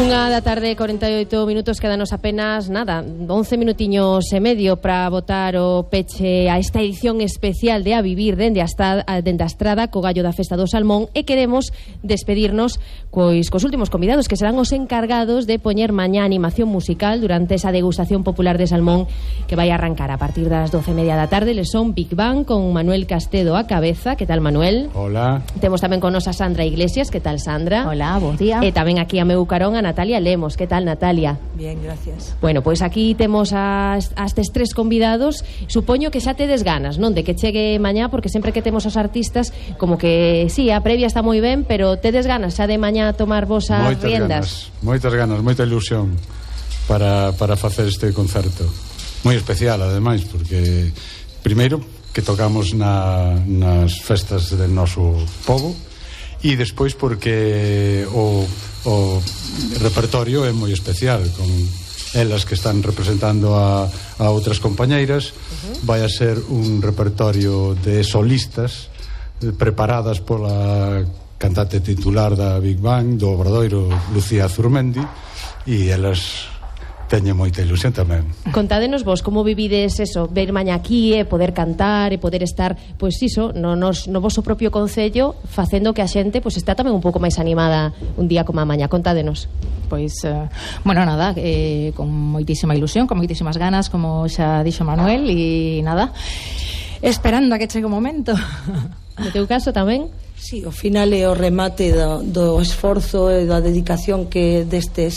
Unha da tarde, 48 minutos, quedanos apenas, 11 minutiños e medio para botar o peche a esta edición especial de A Vivir dende a Estrada co gallo da Festa do Salmón, e queremos despedirnos cos últimos convidados, que serán os encargados de poñer mañá animación musical durante esa degustación popular de salmón que vai arrancar a partir das 12:30 da tarde. Les son Big Bang con Manuel Castedo a cabeza. Que tal, Manuel? Hola. Temos tamén con nos a Sandra Iglesias. Que tal, Sandra? Hola, bo día. E tamén aquí a meu carón a Natalia Lemos. Que tal, Natalia? Bien, gracias. Bueno, pois aquí temos a estes tres convidados. Supoño que xa tedes ganas, non? De que chegue mañá, porque sempre que temos os artistas, como que, sí, a previa está moi ben, pero tedes ganas xa de mañá tomar vos as riendas? Moitas ganas, moita ilusión para facer este concerto. Moi especial, ademais, porque primeiro que tocamos nas festas del noso pobo, e despois porque o repertorio é moi especial, con elas que están representando a outras compañeiras. Vai a ser un repertorio de solistas preparadas pola cantante titular da Big Bang, do Obradoiro, Lucía Zurmendi, e elas teñen moita ilusión tamén. Contádenos vos como vivides eso, ver mañá aquí e poder cantar e poder estar, pois iso, no voso propio concello, facendo que a xente pois está tamén un pouco máis animada un día como a mañá. Contádenos. Pois, bueno, nada, con moitísima ilusión, con moitísimas ganas, como xa dixo Manuel, e nada, esperando a que chegue o momento. No teu caso tamén? Sí, ao final é o remate do esforzo e da dedicación que desde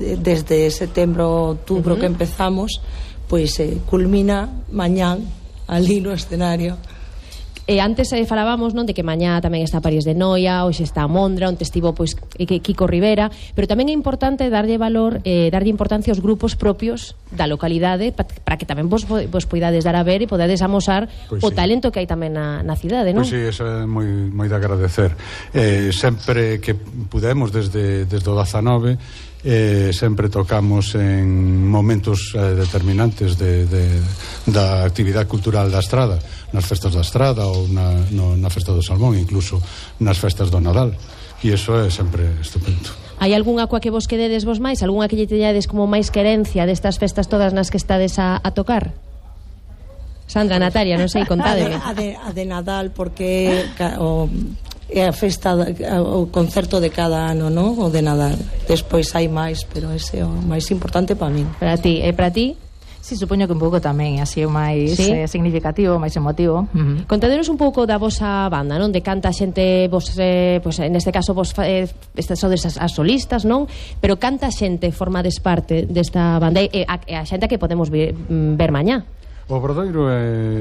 setembro, outubro que empezamos, pois culmina mañán ali no escenario. E antes falábamos, non, de que mañá tamén está París de Noia, hoxe está a Mondra, onde estivo pois Kiko Rivera, pero tamén é importante darlle valor, darlle importancia aos grupos propios da localidade para que tamén vos poidades dar a ver e podades amosar pois o sí, talento que hai tamén na cidade, non? Pois sí, eso é moi de agradecer. Sempre que pudemos desde o 19, sempre tocamos en momentos determinantes da actividade cultural da Estrada, nas festas da Estrada ou na festa do Salmón, incluso nas festas do Nadal, e iso é sempre estupendo. Hai algunha coa que vos quededes vos máis? Algunha que lle teñades como máis querencia destas festas todas nas que estades a tocar? Sandra, Natalia, non sei, contádeme. A de Nadal, porque é a festa, o concerto de cada ano, non? O de Nadal. Despois hai máis, pero ese é o máis importante para min. Para ti, e para ti? Sí, supoño que un pouco tamén, así o máis significativo, máis emotivo. Contadenos un pouco da vosa banda, non? De canta xente, vos, pois, neste caso vos sodes as solistas, non? Pero canta xente formades parte desta banda e a xente que podemos ver mañá. O Obradoiro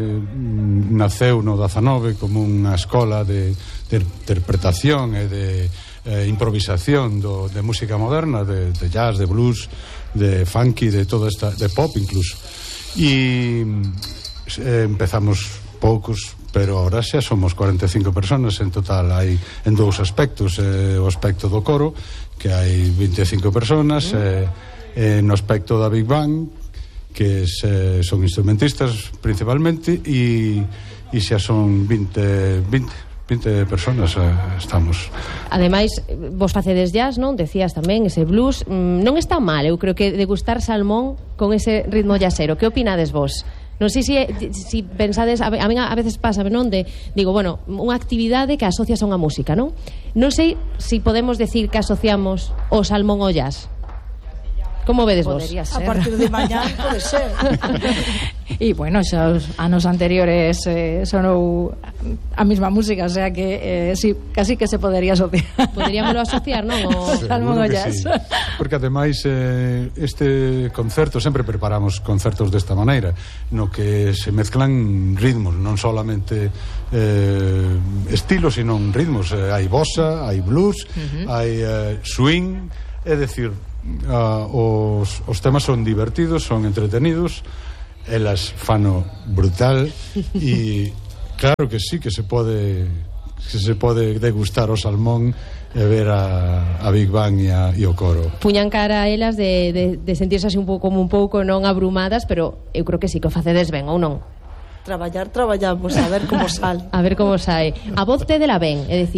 naceu no 19 como unha escola de interpretación e de improvisación de música moderna, de jazz, de blues, de funky, de toda esta, de pop incluso, e empezamos poucos, pero ahora xa somos 45 personas en total. Hai en dous aspectos, o aspecto do coro, que hai 25 personas, no aspecto da Big Bang, que son instrumentistas principalmente, e xa son 20 personas estamos. Ademais, vos facedes jazz, non? Decías tamén, ese blues. Non está mal, eu creo que degustar salmón con ese ritmo jazzero. Que opinades vos? Non sei se pensades, a mí a veces pasa, non? Digo, bueno, unha actividade que asocias a unha música, non? Non sei se podemos decir que asociamos o salmón ao jazz. Como vedes vos? A partir de mañá pode ser. E bueno, xa os anos anteriores sonou a mesma música, o sea que sí, casi que se podería asociar. Poderíamoslo asociar, non? O salmón o jazz. Sí. Porque ademais este concerto, sempre preparamos concertos desta maneira, no que se mezclan ritmos, non solamente estilos, sino ritmos. Hai bossa, hai blues, hai swing, é dicir, os temas son divertidos, son entretenidos, elas fano brutal, e claro que sí, que se pode degustar o salmón e ver a Big Bang e o coro. Puñan cara a elas de sentirse así un pouco non abrumadas, pero eu creo que sí que o facedes ben, ou non? Traballamos, a ver como sale. A ver como sae. A voz te de la ben, é dicir,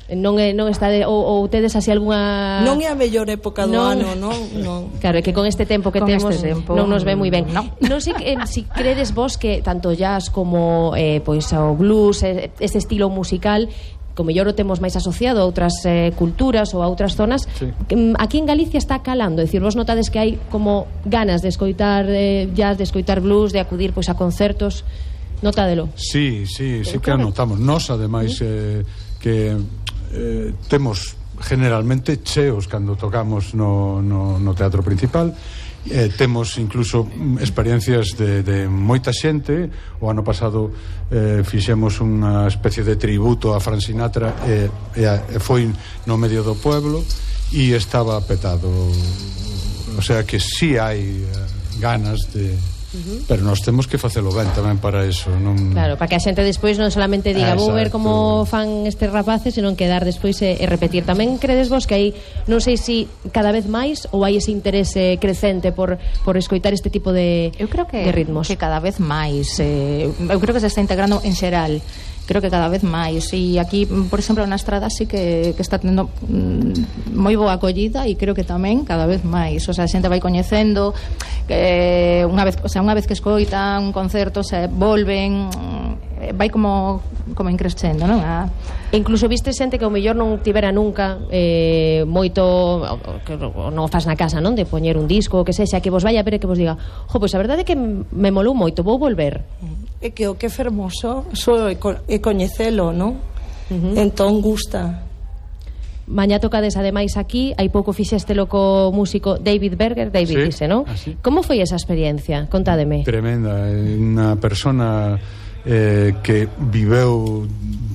Non está ou tedes así algunha... Non é a mellor época do ano, non? Claro, é que con este tempo que con temos non nos ve moi ben. Non sei si credes vos que tanto jazz como pois o blues, este estilo musical, como mellor o temos máis asociado a outras culturas ou a outras zonas, sí. Aquí en Galicia está calando, é dicir, vos notades que hai como ganas de escoitar jazz, de escoitar blues, de acudir pois a concertos, notádelo? Sí, que anotamos. Nos, ademais, que temos generalmente cheos cando tocamos no teatro principal. Temos incluso experiencias de moita xente. O ano pasado fixemos unha especie de tributo a Frank Sinatra e foi no medio do pueblo e estaba petado, o sea que sí hai ganas de... Pero nós temos que facelo ben tamén para eso, non... Claro, para que a xente despois non solamente diga vou ver como fan estes rapaces, senón quedar despois e repetir. Tamén credes vos que hai, non sei se cada vez máis ou hai ese interese crecente por escoitar este tipo de ritmos? Eu creo que cada vez máis. Eu creo que se está integrando en xeral. Creo que cada vez máis. E aquí, por exemplo, na Estrada sí que está tendo moi boa acollida, e creo que tamén cada vez máis. O sea, a xente vai coñecendo, unha vez que escoitan un concerto, se volven, vai como increscendo, non? Incluso viste xente que ao mellor non tivera nunca moito, que non faz na casa, non? De poñer un disco, que sexa, que vos vai a ver e que vos diga, pois a verdade é que me molou moito, vou volver. É que o que é fermoso é coñecelo, non? Entón gusta. Mañá tocades ademais aquí, hai pouco fixéstelo co músico David Berger, dice, non? Sí. Como foi esa experiencia? Contádeme. Tremenda, unha persona que viveu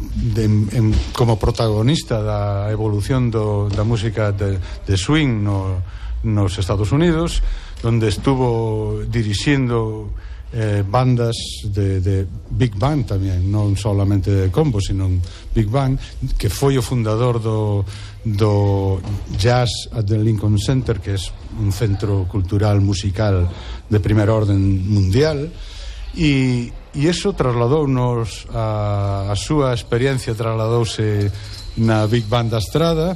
como protagonista da evolución da música de swing nos Estados Unidos, donde estuvo dirixindo bandas de Big Band tamén, non solamente de combo, sino Big Band, que foi o fundador do Jazz at the Lincoln Center, que é un centro cultural musical de primer orden mundial, e eso trasladounos a súa experiencia, trasladouse na Big Band da Estrada.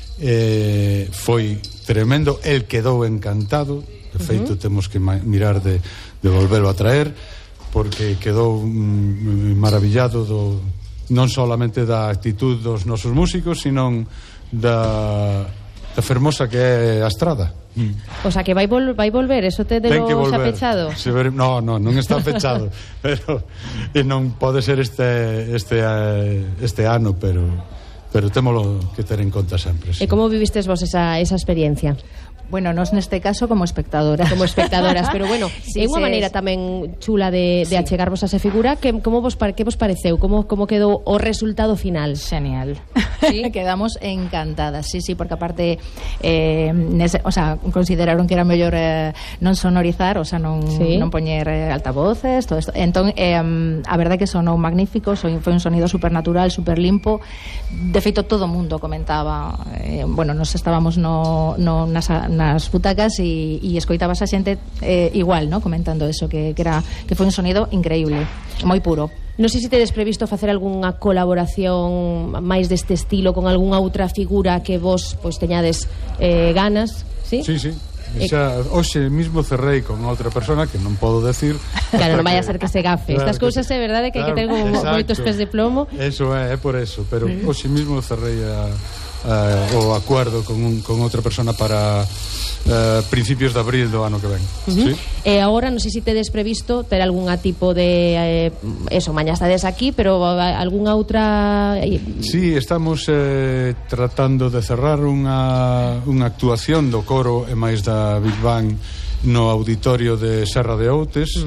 Foi tremendo, el quedou encantado. De feito, temos que mirar de volverlo a traer, porque quedou maravillado non solamente da actitud dos nosos músicos, sino da fermosa que é a Estrada. O sea, que vai volver, eso te delo xa pechado? Non está pechado, pero non pode ser este ano, pero témolo que ter en conta sempre. E como vivistes vos esa experiencia? Bueno, nos neste caso como espectadoras, pero bueno, sí, é unha maneira tamén chula de achegarvos a esa figura. Que vos pareceu? Como quedou o resultado final? Genial. ¿Sí? Quedamos encantadas. Sí, porque aparte consideraron que era mellor non sonorizar, non poñer altavoces, todo isto. Entón, a verdade que sonou magnífico, foi un sonido super natural, super limpo. De feito, todo o mundo comentaba, nos estábamos nas butacas e escoitabas a xente igual, ¿no? Comentando eso, que foi un sonido increíble, moi puro. Non sei se tedes previsto facer algunha colaboración máis deste estilo con algunha outra figura que vos teñades ganas, ¿sí? Sí. Xa, hoxe mismo cerrei con outra persona que non podo decir. Claro, non vai a ser que se gafe. Estas cousas é verdade que hai que ter como moitos pés de plomo. Eso é por eso. Pero hoxe mismo cerrei o acordo con outra persona para principios de abril do ano que ven. ¿Sí? E agora non sei se tedes previsto ter algunha tipo de mañá estades aquí, pero algunha outra... Sí, estamos tratando de cerrar unha actuación do coro e máis da Big Bang no auditorio de Serra de Outes.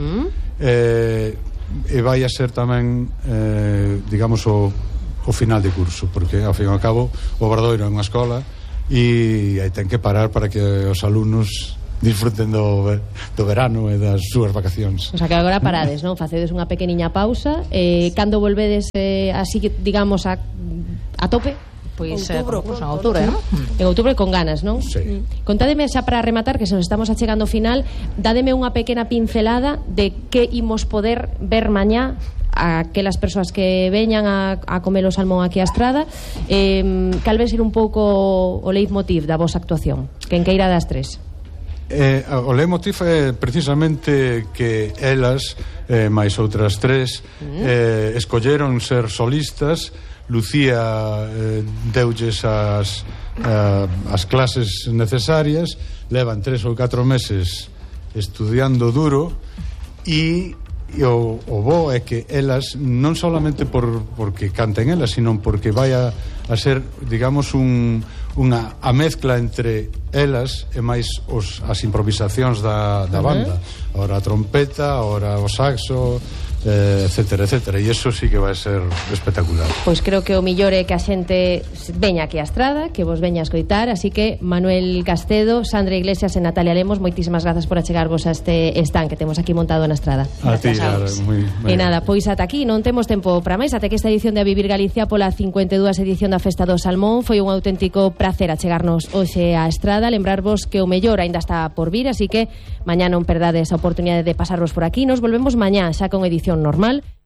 E vai a ser tamén digamos o final de curso, porque ao fin e ao cabo o Obradoiro é unha escola e aí ten que parar para que os alumnos disfruten do verano e das súas vacacións. O sea que agora parades, non? Facedes unha pequeniña pausa, cando volvedes así, digamos, a tope? Pois en outubro, non? En outubro con ganas, non? Sí. Contádeme xa para rematar, que se nos estamos achegando ao final, dádeme unha pequena pincelada de que imos poder ver mañá a aquelas persoas que veñan a comer o salmón aquí a Estrada. Cal vai ser un pouco o leitmotiv da vosa actuación? Quen queira das tres? O leitmotiv é precisamente que elas, máis outras tres, escolleron ser solistas. Lucía deulles as clases necesarias, levan 3 ou 4 meses estudiando duro, e o bo é que elas non solamente porque canten elas, sino porque vai a ser, digamos, a mezcla entre elas e máis as improvisacións da banda. Ora a trompeta, ora o saxo, etcétera, etcétera, e iso sí que vai ser espectacular. Pois creo que o millor é que a xente veña aquí a Estrada, que vos veña a escoitar, así que Manuel Castedo, Sandra Iglesias e Natalia Lemos, moitísimas grazas por achegarvos a este stand que temos aquí montado na Estrada. A ti, moi e nada, pois ata aquí non temos tempo para máis, até que esta edición de A Vivir Galicia pola 52 edición da Festa do Salmón foi un auténtico prazer achegarnos hoxe a Estrada, lembrarvos que o mellor aínda está por vir, así que mañá non perdades a oportunidade de pasarvos por aquí. Nos volvemos mañá xa con edición normal.